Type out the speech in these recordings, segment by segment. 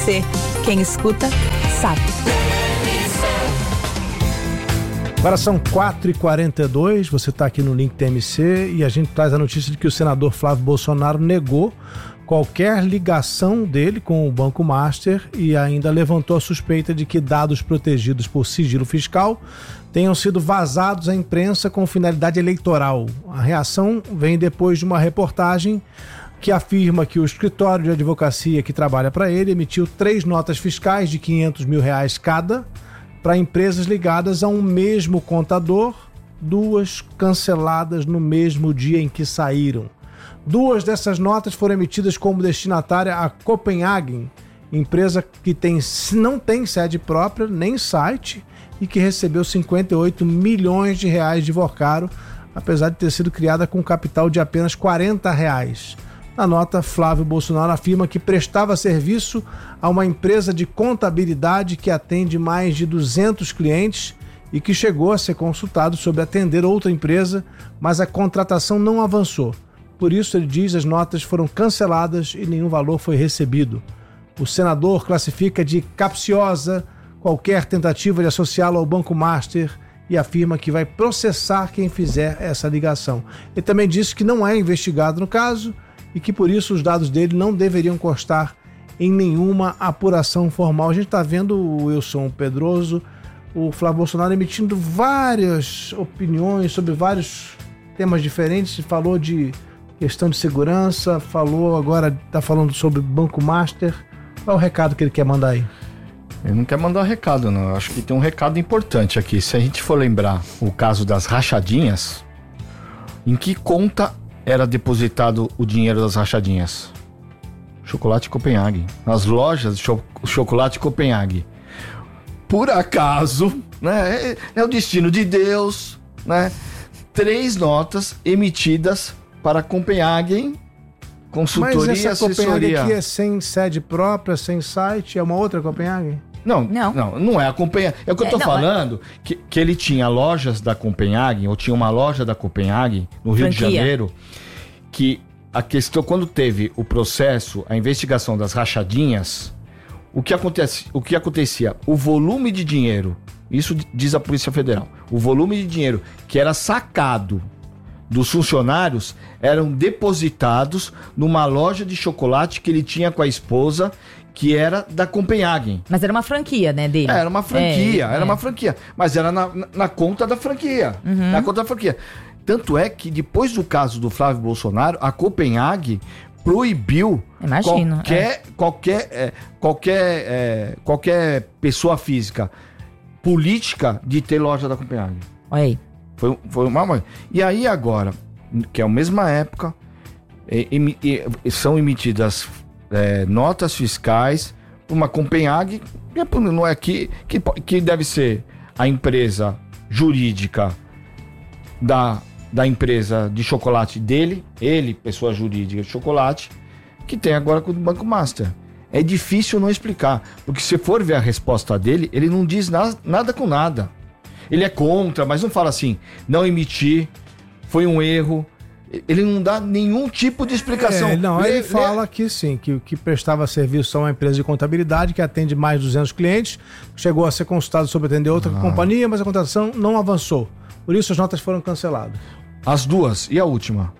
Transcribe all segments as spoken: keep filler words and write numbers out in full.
Quem escuta, sabe. Agora são quatro e quarenta e dois, você está aqui no Link T M C e a gente traz a notícia de que o senador Flávio Bolsonaro negou qualquer ligação dele com o Banco Master e ainda levantou a suspeita de que dados protegidos por sigilo fiscal tenham sido vazados à imprensa com finalidade eleitoral. A reação vem depois de uma reportagem que afirma que o escritório de advocacia que trabalha para ele emitiu três notas fiscais de quinhentos mil reais cada para empresas ligadas a um mesmo contador, duas canceladas no mesmo dia em que saíram. Duas dessas notas foram emitidas como destinatária a Copenhagen, empresa que tem, não tem sede própria nem site e que recebeu cinquenta e oito milhões de reais de Vocaro, apesar de ter sido criada com um capital de apenas quarenta reais. Na nota, Flávio Bolsonaro afirma que prestava serviço a uma empresa de contabilidade que atende mais de duzentos clientes e que chegou a ser consultado sobre atender outra empresa, mas a contratação não avançou. Por isso, ele diz, as notas foram canceladas e nenhum valor foi recebido. O senador classifica de capciosa qualquer tentativa de associá-lo ao Banco Master e afirma que vai processar quem fizer essa ligação. Ele também disse que não é investigado no caso e que por isso os dados dele não deveriam constar em nenhuma apuração formal. A gente está vendo o Wilson Pedroso, o Flávio Bolsonaro emitindo várias opiniões sobre vários temas diferentes, falou de questão de segurança, falou agora, está falando sobre Banco Master. Qual é o recado que ele quer mandar aí? Ele não quer mandar recado, não. Eu acho que tem um recado importante aqui. Se a gente for lembrar o caso das rachadinhas, em que conta era depositado o dinheiro das rachadinhas? Chocolate Copenhague. Nas lojas de cho- Chocolate Copenhague. Por acaso, né? É, é o destino de Deus, né? Três notas emitidas para Copenhagen, consultoria Mas e essa Copenhague assessoria. aqui é sem sede própria, sem site, é uma outra Copenhague? Não, Não. não, não é a Copenhague. É o que eu tô É, não, falando, que, que ele tinha lojas da Copenhague, ou tinha uma loja da Copenhague no Rio Franquia. de Janeiro, que a questão, quando teve o processo, a investigação das rachadinhas, o que, acontece, o que acontecia? O volume de dinheiro, isso diz a Polícia Federal, o volume de dinheiro que era sacado dos funcionários eram depositados numa loja de chocolate que ele tinha com a esposa, que era da Copenhagen. Mas era uma franquia, né, dele? É, era uma franquia, É, era é. uma franquia. Mas era na, na, na conta da franquia. Uhum. Na conta da franquia. Tanto é que depois do caso do Flávio Bolsonaro, a Copenhague proibiu Imagino, qualquer, qualquer, é, qualquer, é, qualquer pessoa física política de ter loja da Copenhague. Olha aí. Foi, foi uma... E aí agora, que é a mesma época, é, emi, é, são emitidas é, notas fiscais para uma Copenhague, que não é que, que, que deve ser a empresa jurídica da, da empresa de chocolate dele, ele, pessoa jurídica de chocolate, que tem agora com o Banco Master. É difícil não explicar, porque se for ver a resposta dele, ele não diz na, nada com nada. Ele é contra, mas não fala assim, não emitir, foi um erro. Ele não dá nenhum tipo de explicação. É, não, Lê- ele lê- fala que sim, que, que prestava serviço a uma empresa de contabilidade que atende mais de duzentos clientes, chegou a ser consultado sobre atender outra Ah. companhia, mas a contratação não avançou. Por isso as notas foram canceladas. As duas. E a última?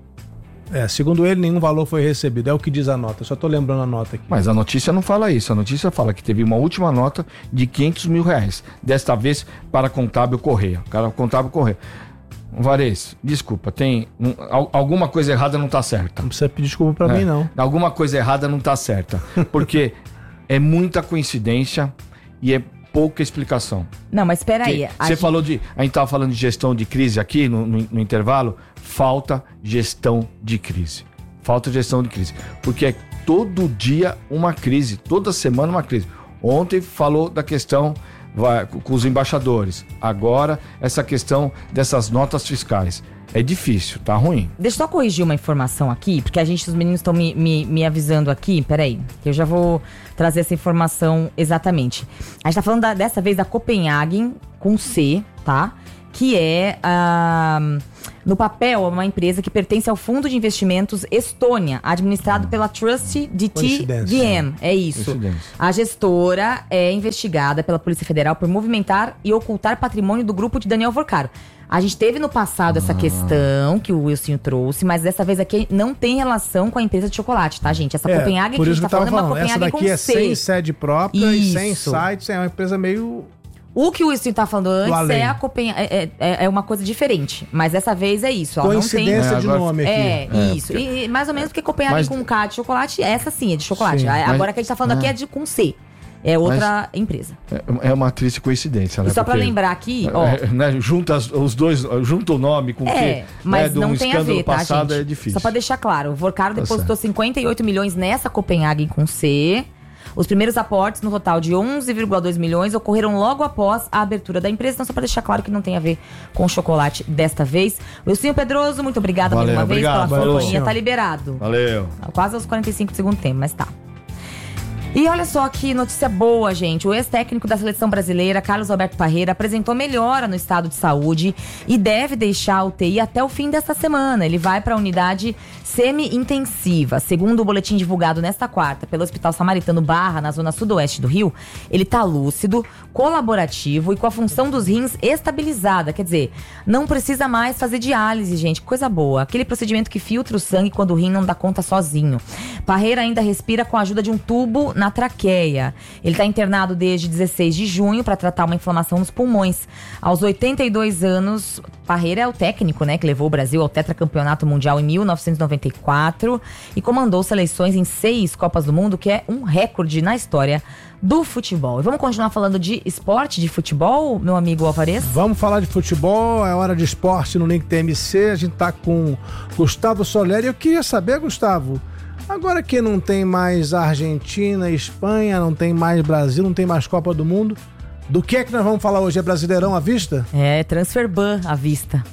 É, segundo ele, nenhum valor foi recebido. É o que diz a nota. Só tô lembrando a nota aqui. Mas a notícia não fala isso. A notícia fala que teve uma última nota de quinhentos mil reais. Desta vez para Contábil Correia. Cara, Contábil Correia. Varese, desculpa, tem um, al- alguma coisa errada não tá certa. Não precisa pedir desculpa pra É, mim, não. Alguma coisa errada não tá certa. Porque é muita coincidência e é pouca explicação. Não, mas espera aí. Que a Você gente- falou de... A gente tava falando de gestão de crise aqui no, no- no intervalo. Falta gestão de crise. Falta gestão de crise. Porque é todo dia uma crise. Toda semana uma crise. Ontem falou da questão vai, com os embaixadores. Agora, essa questão dessas notas fiscais. É difícil, tá ruim. Deixa eu só corrigir uma informação aqui, porque a gente, os meninos estão me, me, me avisando aqui. Peraí, que eu já vou trazer essa informação exatamente. A gente tá falando da- dessa vez da Copenhagen com C, tá? que é, ah, no papel, uma empresa que pertence ao Fundo de Investimentos Estônia, administrado pela Trust D T V M. É isso. A gestora é investigada pela Polícia Federal por movimentar e ocultar patrimônio do grupo de Daniel Vorcaro. A gente teve no passado essa ah. questão que o Wilson trouxe, mas dessa vez aqui não tem relação com a empresa de chocolate, tá, gente? Essa é, Copenhague que a gente tá falando, falando é uma Copenhague com C. Essa daqui é sem sede própria Isso. e sem sites, é uma empresa meio... O que o Wilson tá falando antes é a Copenhague, é, é, é uma coisa diferente, mas dessa vez é isso. Ó, Coincidência não tem... de nome aqui. É, é isso. E, mais ou menos porque Copenhague mas... com K de chocolate, essa sim é de chocolate. Sim, Agora mas... que a gente tá falando é. aqui é de com C. É outra Mas empresa. É uma triste coincidência, né? E só pra lembrar aqui, ó... É, né, junta os dois, junta o nome com o é, que... mas né, não um tem a ver, tá, passado gente? É difícil. Só pra deixar claro, o Vorcaro depositou tá cinquenta e oito milhões nessa Copenhague com C. Os primeiros aportes, no total de onze vírgula dois milhões, ocorreram logo após a abertura da empresa. Então, só pra deixar claro que não tem a ver com chocolate desta vez. Wilson Pedroso, muito obrigada mais uma vez pela sua companhia. Tá liberado. Valeu. Quase aos quarenta e cinco do segundo tempo, mas tá. E olha só que notícia boa, gente. O ex-técnico da seleção brasileira, Carlos Alberto Parreira, apresentou melhora no estado de saúde e deve deixar a U T I até o fim desta semana. Ele vai para a unidade semi-intensiva. Segundo o boletim divulgado nesta quarta pelo Hospital Samaritano Barra, na zona sudoeste do Rio, ele está lúcido, colaborativo e com a função dos rins estabilizada. Quer dizer, não precisa mais fazer diálise, gente. Coisa boa. Aquele procedimento que filtra o sangue quando o rim não dá conta sozinho. Parreira ainda respira com a ajuda de um tubo na traqueia. Ele está internado desde dezesseis de junho para tratar uma inflamação nos pulmões. Aos oitenta e dois anos, Parreira é o técnico, né, que levou o Brasil ao tetracampeonato mundial em mil novecentos e noventa e quatro e comandou seleções em seis Copas do Mundo, que é um recorde na história do futebol. E vamos continuar falando de esporte, de futebol, meu amigo Alvarez? Vamos falar de futebol, é hora de esporte no Link T M C. A gente tá com Gustavo Soler e eu queria saber, Gustavo, agora que não tem mais Argentina, Espanha, não tem mais Brasil, não tem mais Copa do Mundo, do que é que nós vamos falar hoje? É Brasileirão à vista? É, Transferban à vista.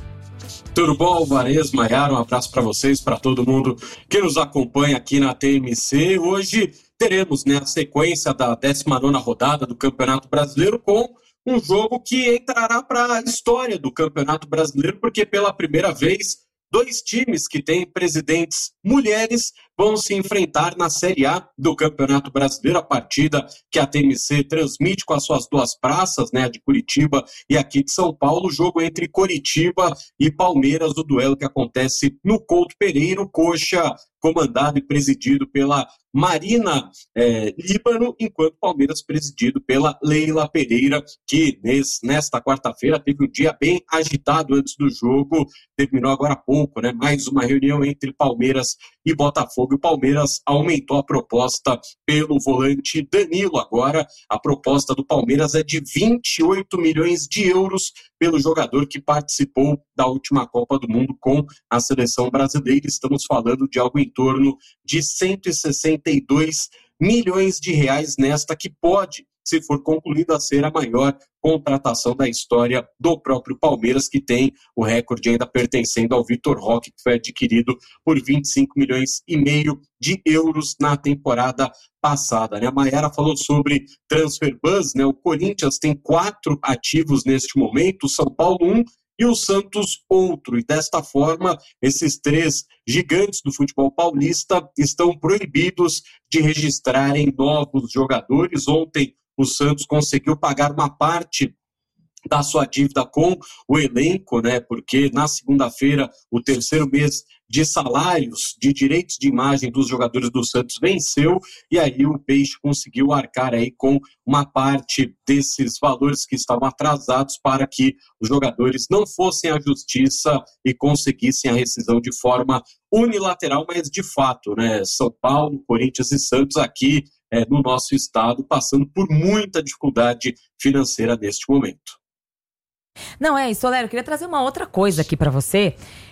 Tudo bom, Alvarez, Maiara? Um abraço para vocês, para todo mundo que nos acompanha aqui na T M C. Hoje teremos, né, a sequência da décima nona rodada do Campeonato Brasileiro com um jogo que entrará para a história do Campeonato Brasileiro, porque pela primeira vez dois times que têm presidentes mulheres vão se enfrentar na Série A do Campeonato Brasileiro, a partida que a T M C transmite com as suas duas praças, né, a de Curitiba e aqui de São Paulo, o jogo entre Coritiba e Palmeiras, o duelo que acontece no Couto Pereira, Coxa, comandado e presidido pela Marina é, Líbano, enquanto Palmeiras presidido pela Leila Pereira, que nesse, nesta quarta-feira teve um dia bem agitado antes do jogo, terminou agora há pouco, né? Mais uma reunião entre Palmeiras e Botafogo. O Palmeiras aumentou a proposta pelo volante Danilo. Agora a proposta do Palmeiras é de vinte e oito milhões de euros pelo jogador que participou da última Copa do Mundo com a seleção brasileira. Estamos falando de algo em torno de cento e sessenta e dois milhões de reais nesta que pode, se for concluída, a ser a maior contratação da história do próprio Palmeiras, que tem o recorde ainda pertencendo ao Vitor Roque, que foi adquirido por vinte e cinco milhões e meio de euros na temporada passada, né? A Maiara falou sobre Transferbus, né? O Corinthians tem quatro ativos neste momento, o São Paulo um e o Santos outro, e desta forma esses três gigantes do futebol paulista estão proibidos de registrarem novos jogadores. Ontem o Santos conseguiu pagar uma parte da sua dívida com o elenco, né? Porque na segunda-feira, o terceiro mês de salários, de direitos de imagem dos jogadores do Santos venceu, e aí o Peixe conseguiu arcar aí com uma parte desses valores que estavam atrasados para que os jogadores não fossem à justiça e conseguissem a rescisão de forma unilateral, mas de fato, né? São Paulo, Corinthians e Santos aqui é, no nosso estado passando por muita dificuldade financeira neste momento. Não, é isso, Soler, eu queria trazer uma outra coisa aqui pra você,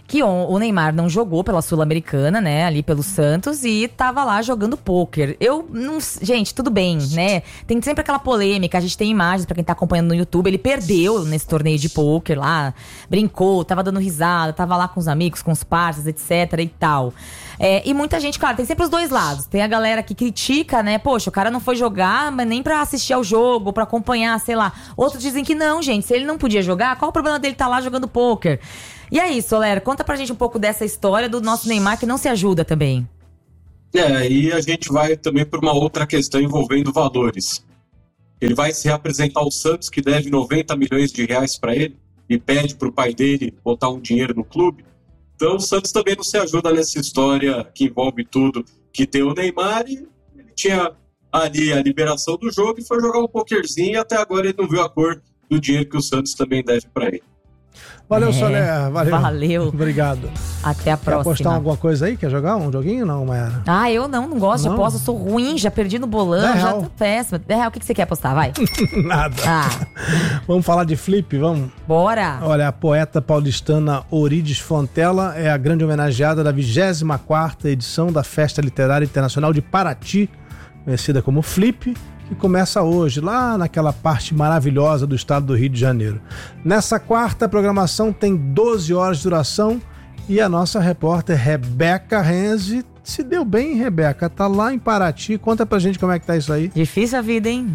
que o Neymar não jogou pela Sul-Americana, né, ali pelo Santos, e tava lá jogando pôquer. Eu não... Gente, tudo bem, né? Tem sempre aquela polêmica, a gente tem imagens pra quem tá acompanhando no YouTube, ele perdeu nesse torneio de pôquer lá, brincou, tava dando risada, tava lá com os amigos, com os parceiros, etc e tal. É, e muita gente, claro, tem sempre os dois lados. Tem a galera que critica, né, poxa, o cara não foi jogar, mas nem pra assistir ao jogo, pra acompanhar, sei lá. Outros dizem que não, gente, se ele não podia jogar, qual o problema dele tá lá jogando pôquer? E é isso, Soler, conta pra gente um pouco dessa história do nosso Neymar que não se ajuda também. É, e a gente vai também por uma outra questão envolvendo valores. Ele vai se reapresentar ao Santos, que deve noventa milhões de reais para ele, e pede pro pai dele botar um dinheiro no clube. Então o Santos também não se ajuda nessa história que envolve tudo, que tem o Neymar, e ele tinha ali a liberação do jogo e foi jogar um pokerzinho, e até agora ele não viu a cor do dinheiro que o Santos também deve para ele. Valeu, É, Soler. Valeu. Valeu. Obrigado. Até a Quer próxima. apostar alguma coisa aí? Quer jogar um joguinho? Não, Mayara? Ah, eu não, não gosto Não? de aposta, eu sou ruim, já perdi no bolão, dez já real. tô péssima. dez real, o que que você quer apostar? Vai. Nada. Ah, Vamos falar de flip, vamos? bora. Olha, a poeta paulistana Orides Fontella é a grande homenageada da vigésima quarta edição da Festa Literária Internacional de Paraty, conhecida como Flip, que começa hoje, lá naquela parte maravilhosa do estado do Rio de Janeiro. Nessa quarta, a programação tem doze horas de duração e a nossa repórter Rebeca Renzi se deu bem, Rebeca. Tá lá em Paraty. Conta pra gente como é que tá isso aí. Difícil a vida, hein?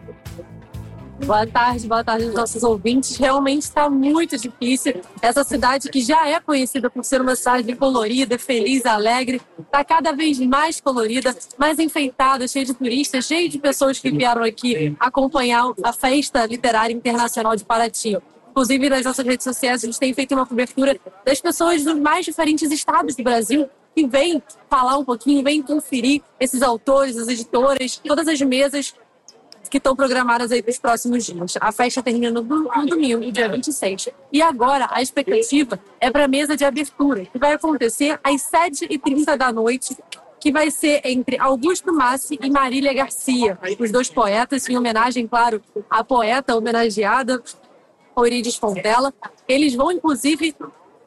Boa tarde, boa tarde aos nossos ouvintes. Realmente está muito difícil. Essa cidade que já é conhecida por ser uma cidade colorida, feliz, alegre, está cada vez mais colorida, mais enfeitada, cheia de turistas, cheia de pessoas que vieram aqui acompanhar a Festa Literária Internacional de Paraty. Inclusive, nas nossas redes sociais, a gente tem feito uma cobertura das pessoas dos mais diferentes estados do Brasil que vêm falar um pouquinho, vêm conferir esses autores, as editoras, todas as mesas que estão programadas aí para os próximos dias. A festa termina no, no domingo, dia vinte e seis. E agora a expectativa é para a mesa de abertura, que vai acontecer às sete e trinta da noite, que vai ser entre Augusto Massi e Marília Garcia, os dois poetas, em homenagem, claro, à poeta homenageada, Orides Fontella. Eles vão, inclusive,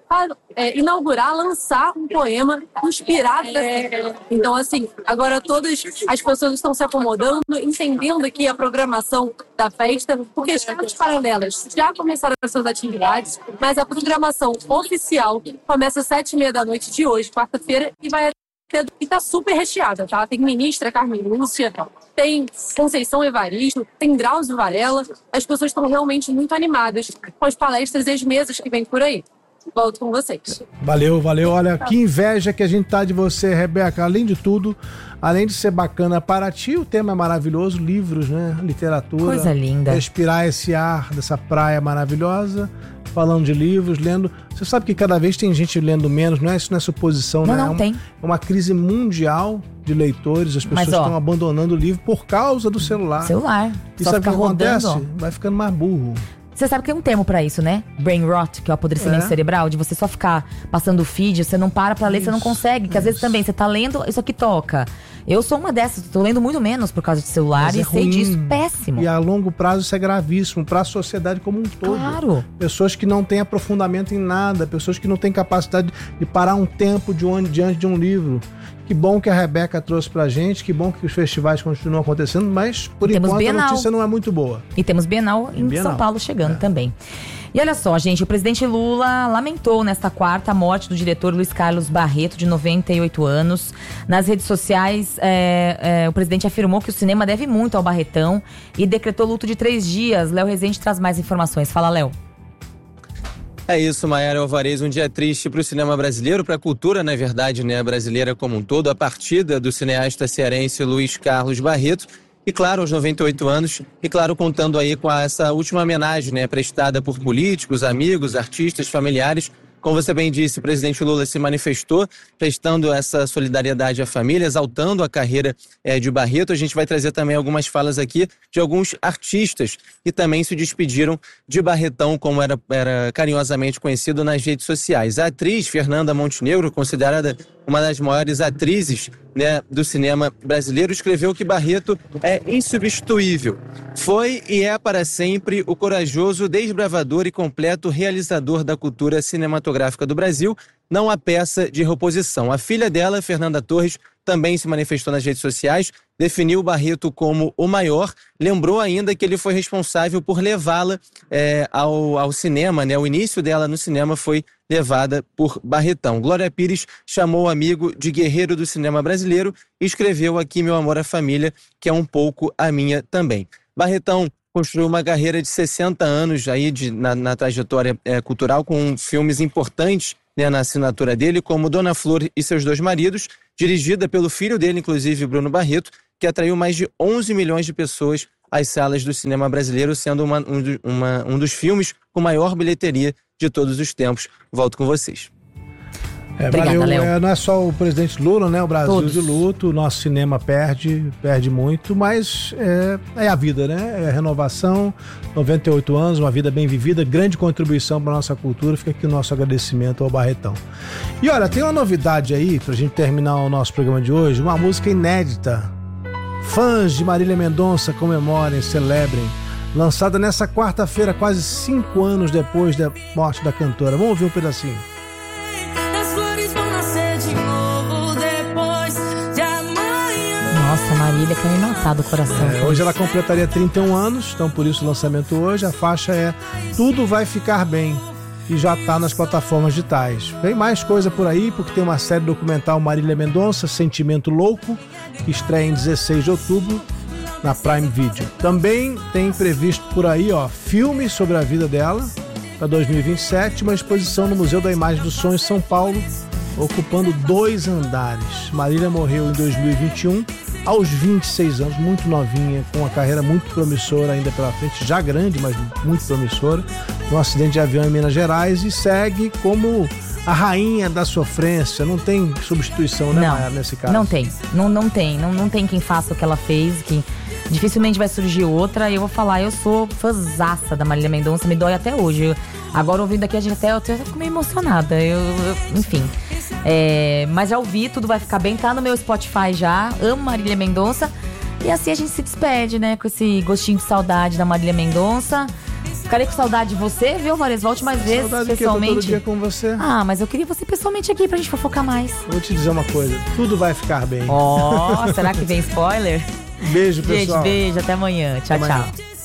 É, inaugurar, lançar um poema inspirado. É. Então, assim, agora todas as pessoas estão se acomodando, entendendo aqui a programação da festa, porque as casas paralelas já começaram as suas atividades, mas a programação oficial começa às sete e meia da noite de hoje, quarta-feira, e vai até... E tá super recheada, tá? Tem ministra Carmen Lúcia, tem Conceição Evaristo, tem Drauzio Varela. As pessoas estão realmente muito animadas com as palestras e as mesas que vêm por aí. Volto com vocês. Valeu, valeu. Olha, que inveja que a gente tá de você, Rebeca. Além de tudo, além de ser bacana para ti, o tema é maravilhoso, livros, né? Literatura. Coisa linda. Respirar esse ar dessa praia maravilhosa, falando de livros, lendo. Você sabe que cada vez tem gente lendo menos, não é isso, não é suposição, não, né? Não, é tem. É uma crise mundial de leitores, as pessoas Mas, ó, estão abandonando o livro por causa do celular. Celular. E Só sabe o que fica rodando. acontece? Vai ficando mais burro. Você sabe que tem um termo pra isso, né? Brain rot, que é o apodrecimento É. cerebral, de você só ficar passando o feed, você não para pra ler, Isso, você não consegue. Que às vezes isso. também você tá lendo, isso aqui toca. Eu sou uma dessas, tô lendo muito menos por causa de celular Mas e é sei ruim. disso, péssimo. E a longo prazo isso é gravíssimo para a sociedade como um todo. Claro. Pessoas que não têm aprofundamento em nada, pessoas que não têm capacidade de parar um tempo de onde, diante de um livro. Que bom que a Rebeca trouxe pra gente, que bom que os festivais continuam acontecendo, mas por Temos enquanto Bienal. a notícia não é muito boa. E temos Bienal em Bienal. São Paulo chegando É. também. E olha só, gente, o presidente Lula lamentou nesta quarta a morte do diretor Luiz Carlos Barreto, de noventa e oito anos. Nas redes sociais, é, é, o presidente afirmou que o cinema deve muito ao Barretão e decretou luto de três dias. Léo Rezende traz mais informações. Fala, Léo. É isso, Mayara Alvarez, um dia triste para o cinema brasileiro, para a cultura, na verdade, né, brasileira como um todo, a partida do cineasta cearense Luiz Carlos Barreto, e claro, aos noventa e oito anos, e claro, contando aí com essa última homenagem, né, prestada por políticos, amigos, artistas, familiares. Como você bem disse, o presidente Lula se manifestou, prestando essa solidariedade à família, exaltando a carreira é, de Barreto. A gente vai trazer também algumas falas aqui de alguns artistas que também se despediram de Barretão, como era, era carinhosamente conhecido nas redes sociais. A atriz Fernanda Montenegro, considerada uma das maiores atrizes, né, do cinema brasileiro, escreveu que Barreto é insubstituível. Foi e é para sempre o corajoso, desbravador e completo realizador da cultura cinematográfica do Brasil, não há peça de reposição. A filha dela, Fernanda Torres, também se manifestou nas redes sociais, definiu o Barreto como o maior, lembrou ainda que ele foi responsável por levá-la é, ao, ao cinema, né? O início dela no cinema foi levada por Barretão. Glória Pires chamou o amigo de guerreiro do cinema brasileiro e escreveu aqui Meu Amor à Família, que é um pouco a minha também. Barretão construiu uma carreira de sessenta anos aí de, na, na trajetória é, cultural, com filmes importantes, né, na assinatura dele, como Dona Flor e Seus Dois Maridos, dirigida pelo filho dele, inclusive Bruno Barreto, que atraiu mais de onze milhões de pessoas às salas do cinema brasileiro, sendo uma, um, uma, um dos filmes com maior bilheteria de todos os tempos. Volto com vocês. É, Obrigada, valeu. Léo. É, não é só o presidente Lula, né? O Brasil Todos. de luto, o nosso cinema perde, perde muito, mas é, é a vida, né? É a renovação, noventa e oito anos, uma vida bem vivida, grande contribuição para a nossa cultura. Fica aqui o nosso agradecimento ao Barretão. E olha, tem uma novidade aí, pra gente terminar o nosso programa de hoje, uma música inédita. Fãs de Marília Mendonça comemorem, celebrem. Lançada nessa quarta-feira, quase cinco anos depois da morte da cantora. Vamos ouvir um pedacinho. Nossa, Marília quer me matar do coração. É, hoje ela completaria trinta e um anos, então por isso o lançamento hoje. A faixa é Tudo Vai Ficar Bem e já está nas plataformas digitais. Vem mais coisa por aí, porque tem uma série documental Marília Mendonça, Sentimento Louco, que estreia em dezesseis de outubro na Prime Video. Também tem previsto por aí, ó, filme sobre a vida dela para dois mil e vinte e sete, uma exposição no Museu da Imagem do Som em São Paulo, ocupando dois andares. Marília morreu em dois mil e vinte e um, aos vinte e seis anos, muito novinha, com uma carreira muito promissora ainda pela frente, já grande, mas muito promissora, num acidente de avião em Minas Gerais, e segue como a rainha da sofrência. Não tem substituição, né, Maia, nesse caso? Não tem, não, não tem, não, não tem quem faça o que ela fez, que dificilmente vai surgir outra. E eu vou falar, eu sou fãzaça da Marília Mendonça, me dói até hoje. Eu, agora ouvindo aqui, a gente até, eu até fico meio emocionada, eu, eu, enfim. É, mas já ouvi, Tudo Vai Ficar Bem, tá no meu Spotify já, amo Marília Mendonça. E assim a gente se despede, né, com esse gostinho de saudade da Marília Mendonça. Ficarei com saudade de você, viu, Vares? Volte mais vezes, saudade pessoalmente. Todo dia com você. Ah, mas eu queria você pessoalmente aqui pra gente fofocar mais. Vou te dizer uma coisa, tudo vai ficar bem. Ó, oh, será que vem spoiler? Beijo, pessoal. Beijo, beijo, até amanhã. Tchau, Até amanhã. tchau.